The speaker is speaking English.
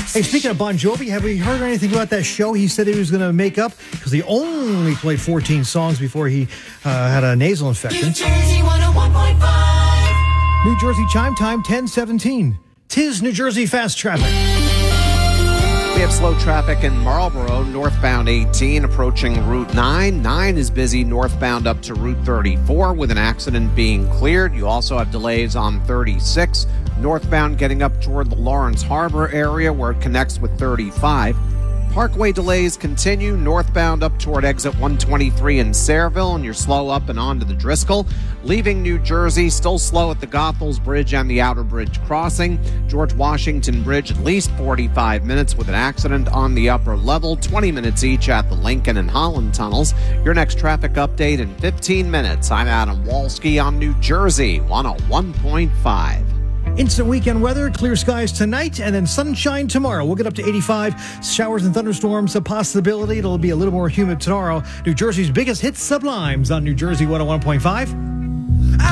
Hey, speaking of Bon Jovi, have we heard anything about that show he said he was going to make up? Because he only played 14 songs before he had a nasal infection. New Jersey 101.5. New Jersey chime time 10:17. 'Tis New Jersey fast traffic. We have slow traffic in Marlboro, northbound 18, approaching Route 9. 9 is busy northbound up to Route 34 with an accident being cleared. You also have delays on 36, northbound getting up toward the Lawrence Harbor area where it connects with 35. Parkway delays continue northbound up toward exit 123 in Sayreville, and you're slow up and onto the Driscoll. Leaving New Jersey, still slow at the Goethals Bridge and the Outer Bridge crossing. George Washington Bridge, at least 45 minutes with an accident on the upper level. 20 minutes each at the Lincoln and Holland tunnels. Your next traffic update in 15 minutes. I'm Adam Walski on New Jersey 101.5. Instant weekend weather, clear skies tonight, and then sunshine tomorrow. We'll get up to 85. Showers and thunderstorms, a possibility. It'll be a little more humid tomorrow. New Jersey's biggest hit, Sublimes, on New Jersey 101.5.